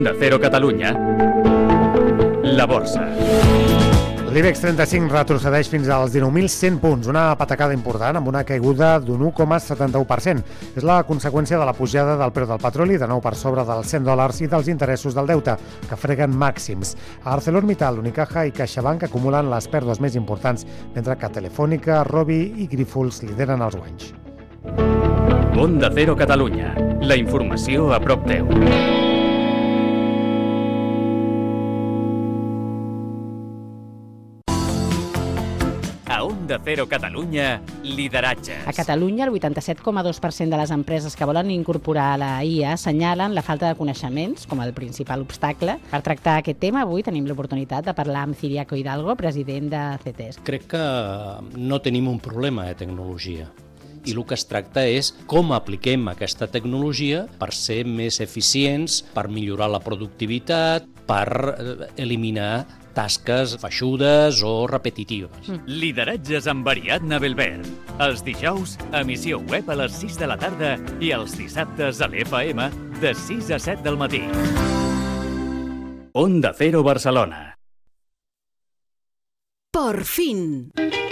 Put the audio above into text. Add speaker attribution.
Speaker 1: De Cero Catalunya, la borsa.
Speaker 2: L'IBEX 35 retrocedeix fins als 19.100 punts, una patacada important amb una caiguda d'un 1,71%. És la conseqüència de la pujada del preu del petroli, de nou per sobre dels $100 i dels interessos del deute, que freguen màxims. A ArcelorMittal, Unicaja i CaixaBank acumulen les pèrdues més importants, mentre que Telefònica, Robi i Grifols lideren els guanys.
Speaker 1: Onda Cero Catalunya, la informació a prop teu. A Onda Cero Catalunya, lideratges.
Speaker 3: A Catalunya, el 87,2% de les empreses que volen incorporar la IA assenyalen la falta de coneixements com el principal obstacle. Per tractar aquest tema, avui tenim l'oportunitat de parlar amb Ciriaco Hidalgo, president de CETES.
Speaker 4: Crec que no tenim un problema de tecnologia. I el que es tracta és com apliquem aquesta tecnologia per ser més eficients, per millorar la productivitat, per eliminar tasques feixudes o repetitives.
Speaker 1: Lideratges amb Ariadna Belbert. Els dijous, emissió web a les 6 de la tarda i els dissabtes a l'FM de 6 a 7 del matí. Onda Cero Barcelona.
Speaker 5: Por fin.